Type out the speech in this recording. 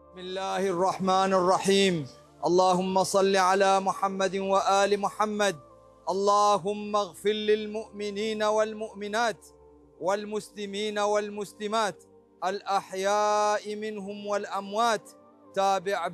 بسم الله الرحمن الرحيم. اللهم صل على محمد وآل محمد. اللهم اغفر للمؤمنين والمؤمنات والمسلمين والمسلمات الأحياء منهم والأموات. تابع